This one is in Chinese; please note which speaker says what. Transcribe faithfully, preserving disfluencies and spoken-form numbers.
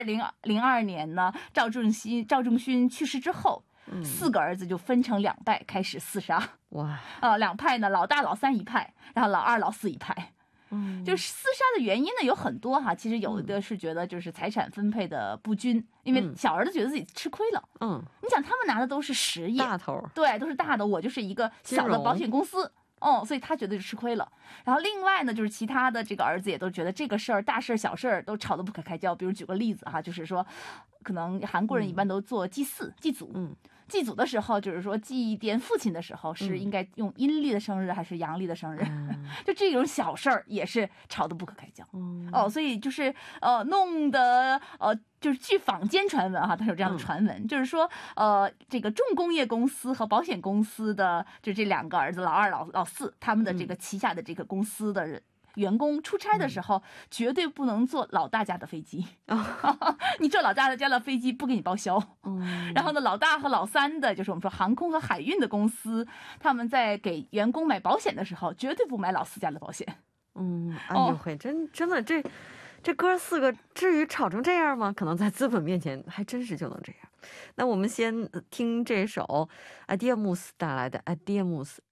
Speaker 1: 零零二年呢，赵仲熙赵仲勋去世之后，
Speaker 2: 嗯
Speaker 1: 四个儿子就分成两派开始厮杀。
Speaker 2: 哇，
Speaker 1: 啊，两派呢，老大老三一派，然后老二老四一派。
Speaker 2: 嗯，
Speaker 1: 就是厮杀的原因呢有很多哈，其实有的是觉得就是财产分配的不均，因为小儿子觉得自己吃亏了。
Speaker 2: 嗯，
Speaker 1: 你想他们拿的都是实业
Speaker 2: 大头，
Speaker 1: 对，都是大的，我就是一个小的保险公司。哦，所以他觉得就吃亏了。然后另外呢，就是其他的这个儿子也都觉得这个事儿、大事儿、小事儿都吵得不可开交。比如举个例子哈，就是说，可能韩国人一般都做祭祀、祭祖，嗯，祭祖的时候，就是说祭奠父亲的时候，是应该用阴历的生日还是阳历的生日？嗯、就这种小事儿也是吵得不可开交。嗯、哦，所以就是呃，弄得呃。就是据坊间传闻哈，它有这样的传闻，嗯、就是说，呃，这个重工业公司和保险公司的就这两个儿子，老二、老老四，他们的这个旗下的这个公司的人。员工出差的时候、嗯、绝对不能坐老大家的飞机、哦、你坐老大家的飞机不给你报销、嗯、然后呢老大和老三的就是我们说航空和海运的公司，他们在给员工买保险的时候绝对不买老四家的保险。
Speaker 2: 嗯，哎呦嘿、哦、真真的这这哥四个至于吵成这样吗？可能在资本面前还真是就能这样。那我们先听这首 Adiamus 带来的 Adiamus